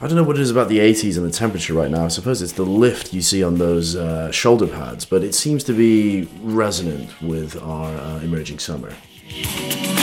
I don't know what it is about the 80s and the temperature right now. I suppose it's the lift you see on those shoulder pads, but it seems to be resonant with our emerging summer.